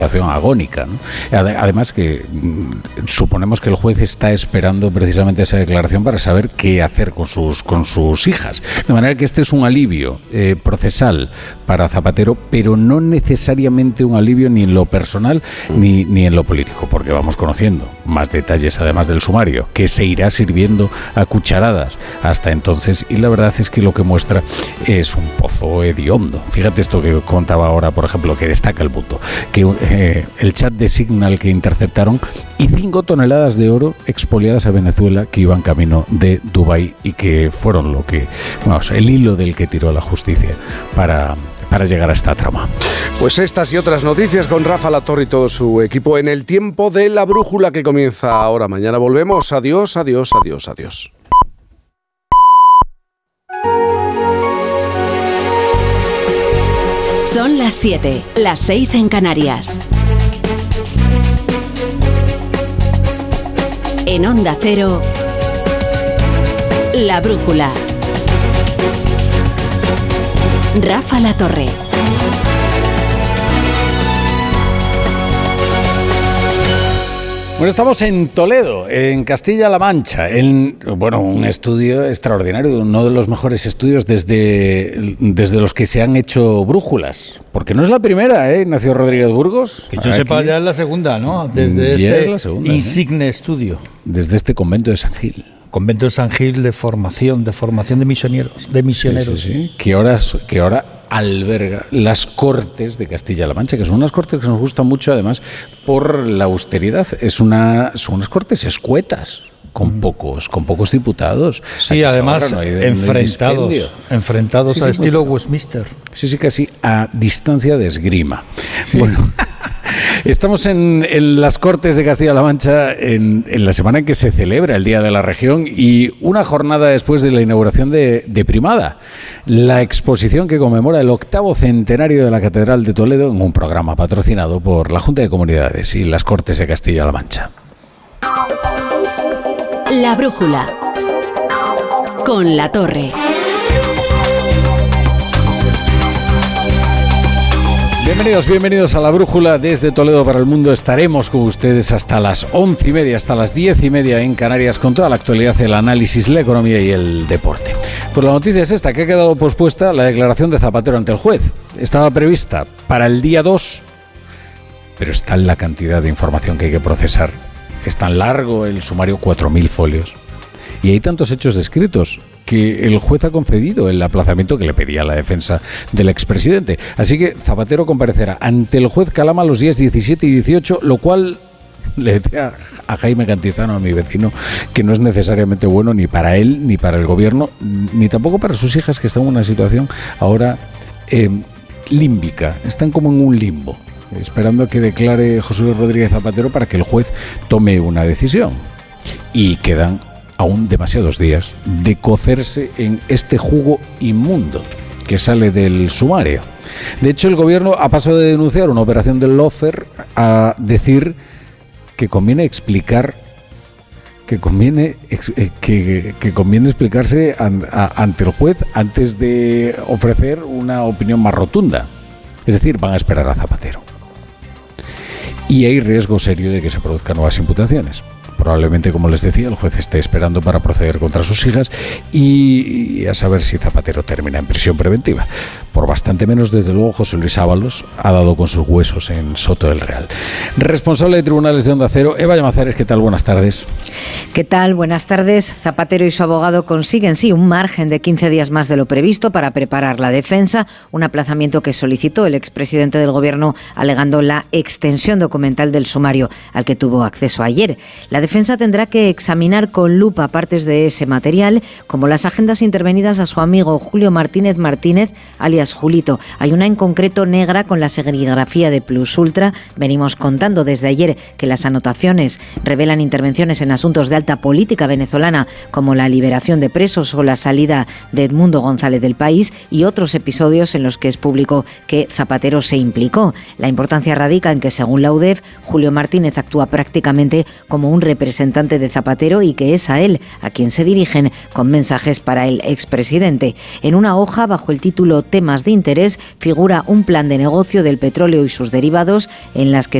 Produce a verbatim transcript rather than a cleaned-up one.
agónica, ¿no? Además que suponemos que el juez está esperando precisamente esa declaración para saber qué hacer con sus con sus hijas, de manera que este es un alivio eh, procesal para Zapatero, pero no necesariamente un alivio ni en lo personal ni, ni en lo político, porque vamos conociendo más detalles además del sumario, que se irá sirviendo a cucharadas hasta entonces, y la verdad es que lo que muestra es un pozo hediondo. Fíjate esto que contaba ahora, por ejemplo, que destaca el punto, que eh, el chat de Signal que interceptaron y cinco toneladas de oro expoliadas a Venezuela que iban camino de Dubái y que fueron lo que, vamos, el hilo del que tiró la justicia para, para llegar a esta trama. Pues estas y otras noticias con Rafa Latorre y todo su equipo en el tiempo de la brújula que comienza ahora. Mañana volvemos. Adiós, adiós, adiós, adiós. Son las siete, las seis en Canarias. En Onda Cero, La Brújula. Rafa Latorre. Bueno, estamos en Toledo, en Castilla-La Mancha, en bueno, un estudio extraordinario, uno de los mejores estudios desde, desde los que se han hecho brújulas, porque no es la primera, ¿eh, Ignacio Rodríguez Burgos? Que yo Aquí. sepa, ya es la segunda, ¿no? Desde ya este es segunda, insigne ¿eh? estudio. Desde este convento de San Gil. Convento de San Gil de formación, de formación de misioneros, de misioneros. Sí, sí, sí. Que ahora, que ahora alberga las Cortes de Castilla-La Mancha, que son unas Cortes que nos gustan mucho, además, por la austeridad. Es una, son unas Cortes escuetas, con mm. pocos, con pocos diputados. Sí, además, no hay de, enfrentados, no enfrentados sí, al sí, estilo pues, Westminster. Sí, sí, casi a distancia de esgrima. Sí. Bueno. Estamos en, en las Cortes de Castilla-La Mancha en, en la semana en que se celebra el Día de la Región y una jornada después de la inauguración de, de Primada, la exposición que conmemora el octavo centenario de la Catedral de Toledo en un programa patrocinado por la Junta de Comunidades y las Cortes de Castilla-La Mancha. La Brújula con Latorre. Bienvenidos, bienvenidos a La Brújula desde Toledo para el mundo. Estaremos con ustedes hasta las once y media, hasta las diez y media en Canarias, con toda la actualidad, el análisis, la economía y el deporte. Pues la noticia es esta, que ha quedado pospuesta la declaración de Zapatero ante el juez. Estaba prevista para el día dos, pero está en la cantidad de información que hay que procesar. Es tan largo el sumario, cuatro mil folios. Y hay tantos hechos descritos que el juez ha concedido el aplazamiento que le pedía la defensa del expresidente. Así que Zapatero comparecerá ante el juez Calama los días diecisiete y dieciocho, lo cual le decía a Jaime Cantizano, a mi vecino, que no es necesariamente bueno ni para él, ni para el gobierno, ni tampoco para sus hijas, que están en una situación ahora eh, límbica. Están como en un limbo, esperando que declare José Luis Rodríguez Zapatero para que el juez tome una decisión. Y quedan aún demasiados días de cocerse en este jugo inmundo que sale del sumario. De hecho, el gobierno ha pasado de denunciar una operación del Lofer a decir que conviene explicar que conviene que, que conviene explicarse an, a, ante el juez antes de ofrecer una opinión más rotunda. Es decir, van a esperar a Zapatero. Y hay riesgo serio de que se produzcan nuevas imputaciones. Probablemente, como les decía, el juez esté esperando para proceder contra sus hijas y, y a saber si Zapatero termina en prisión preventiva. Por bastante menos, desde luego, José Luis Ábalos ha dado con sus huesos en Soto del Real. Responsable de Tribunales de Onda Cero, Eva Llamazares, ¿qué tal? Buenas tardes. ¿Qué tal? Buenas tardes. Zapatero y su abogado consiguen, sí, un margen de quince días más de lo previsto para preparar la defensa, un aplazamiento que solicitó el expresidente del Gobierno alegando la extensión documental del sumario al que tuvo acceso ayer. La defensa tendrá que examinar con lupa partes de ese material, como las agendas intervenidas a su amigo Julio Martínez Martínez, alias Julito. Hay una en concreto negra con la serigrafía de Plus Ultra. Venimos contando desde ayer que las anotaciones revelan intervenciones en asuntos de alta política venezolana, como la liberación de presos o la salida de Edmundo González del país, y otros episodios en los que es público que Zapatero se implicó. La importancia radica en que, según la U D E F, Julio Martínez actúa prácticamente como un representante representante de Zapatero y que es a él a quien se dirigen con mensajes para el expresidente. En una hoja bajo el título Temas de interés figura un plan de negocio del petróleo y sus derivados en las que